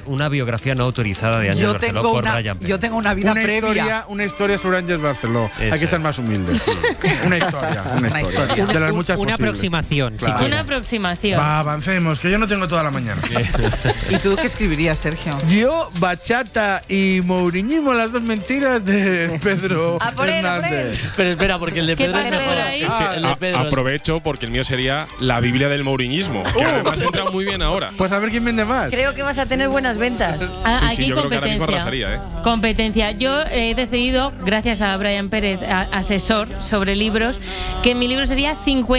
es una biografía no autorizada de Ángels Barceló por Ryan Pérez. Yo tengo una vida previa. Una historia sobre Ángels Barceló. Hay que ser más humildes. Sí. Una historia. De las muchas una posibles. aproximación. Claro. Si Una aproximación. Va, avancemos, que yo no tengo toda la mañana. ¿Y tú qué escribirías, Sergio? Yo, bachata y mouriñismo, las dos mentiras de Pedro Hernández. Pero espera, porque el de ¿Qué Pedro es pasa mejor. por ahí? Es que el de Pedro. Aprovecho porque el mío sería la Biblia del mouriñismo, que además entra muy bien ahora. Pues a ver quién vende más. Creo que vas a tener buenas ventas. Sí, Aquí yo creo que ahora mismo competencia. arrasaría, Competencia. Yo he decidido, gracias a Brian Pérez, asesor sobre libros, que mi libro sería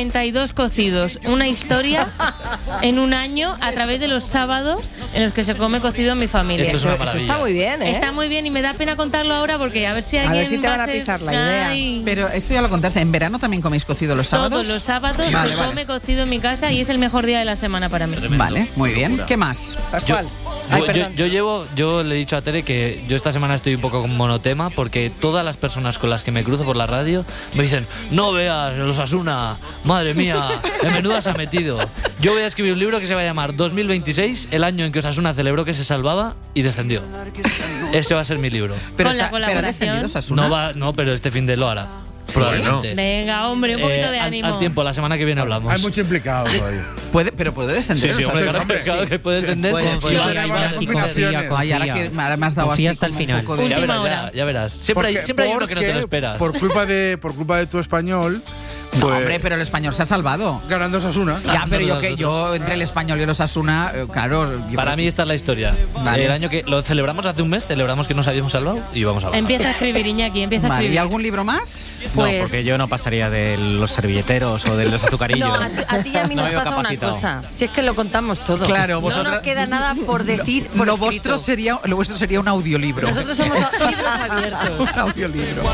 52 cocidos. Una historia en un año a través de los sábados en los que se come cocido en mi familia. Esto es una Eso maravilla. está muy bien, ¿eh? Está muy bien y me da pena contarlo ahora porque a ver si alguien ver si te va van a ser- pisar la idea. Ay. Pero esto ya lo contaste. ¿En verano también coméis cocido los sábados? Todos los sábados Vale, se vale. come cocido en mi casa y es el mejor día de la semana para mí. Vale, muy bien. ¿Qué más? Pascual. Ay, perdón. Yo le he dicho a Tere que yo esta semana estoy un poco con monotema porque todas las personas con las que me cruzo por la radio me dicen: no veas los Osasuna, madre mía, en menuda se ha metido. Yo voy a escribir un libro que se va a llamar 2026, el año en que Osasuna celebró que se salvaba y descendió. Ese va a ser mi libro. Pero Con la está- pero colaboración. descendido Osasuna. No, pero este fin de lo hará. Probablemente. Venga, hombre, un poquito de ánimo. Al tiempo, la semana que viene hablamos. Hay mucho implicado todavía. Pero puede descender. Sí, hombre, Osasuna. claro que puede descender. Puede, Sí, puede. hay varias combinaciones. Ay, ahora que me has dado Confía así hasta el como un final. poco de- Ya Última verás, hora. ya verás. Siempre hay uno que no te lo esperas. Por culpa de tu español, No, pues, hombre, pero el español se ha salvado. ganando Osasuna. Ya, pero no, yo entre el español y el Osasuna, claro. Para mí esta es la historia. Vale. El año que lo celebramos hace un mes, celebramos que nos habíamos salvado y vamos a hablar. Empieza a escribir, Iñaki, empieza a Vale, escribir. ¿y algún libro más? Pues- No, porque yo no pasaría de los servilleteros o de los azucarillos. No, a ti y a mí No nos me veo pasa una capacitado. cosa. Si es que lo contamos todo. Claro, No vosotras- nos queda nada por decir. Por Lo escrito. vuestro sería un audiolibro. Nosotros somos libros abiertos. Un audiolibro.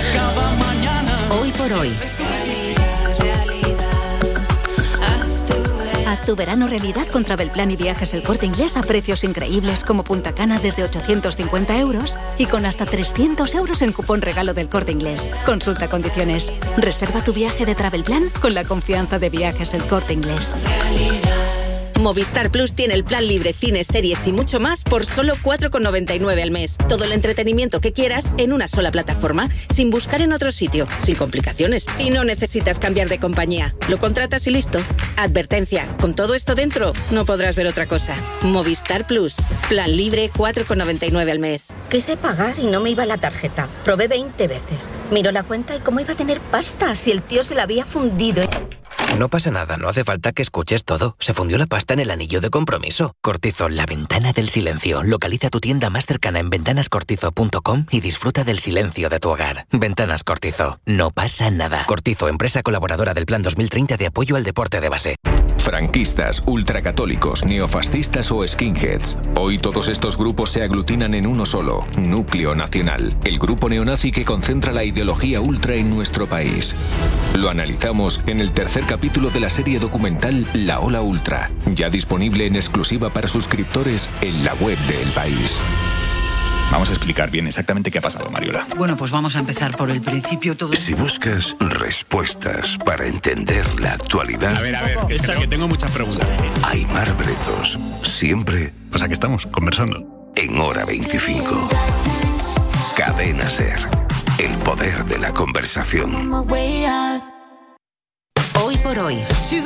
Hoy por hoy. Haz tu verano realidad con Travelplan y Viajes El Corte Inglés a precios increíbles como Punta Cana desde 850 € y con hasta 300 € en cupón regalo del Corte Inglés. Consulta condiciones. Reserva tu viaje de Travelplan con la confianza de Viajes El Corte Inglés. Movistar Plus tiene el plan libre, cines, series y mucho más por solo 4,99 al mes. Todo el entretenimiento que quieras en una sola plataforma, sin buscar en otro sitio, sin complicaciones. Y no necesitas cambiar de compañía. Lo contratas y listo. Advertencia, con todo esto dentro, no podrás ver otra cosa. Movistar Plus, plan libre, 4,99 al mes. Quise pagar y no me iba la tarjeta. Probé 20 veces. Miró la cuenta y cómo iba a tener pasta si el tío se la había fundido. No pasa nada, no hace falta que escuches todo. Se fundió la pasta en el anillo de compromiso. Cortizo, la ventana del silencio. Localiza tu tienda más cercana en ventanascortizo.com y disfruta del silencio de tu hogar. Ventanas Cortizo. No pasa nada. Cortizo, empresa colaboradora del Plan 2030 de apoyo al deporte de base. Franquistas, ultracatólicos, neofascistas o skinheads. Hoy todos estos grupos se aglutinan en uno solo, Núcleo Nacional, el grupo neonazi que concentra la ideología ultra en nuestro país. Lo analizamos en el tercer capítulo de la serie documental La Ola Ultra, ya disponible en exclusiva para suscriptores en la web de El País. Vamos a explicar bien exactamente qué ha pasado, Mariola. Bueno, pues vamos a empezar por el principio. Si buscas respuestas para entender la actualidad... A ver, que tengo muchas preguntas. Aimar Bretos, siempre... Pues aquí estamos, conversando. En Hora 25. Cadena SER. El poder de la conversación. Hoy por hoy.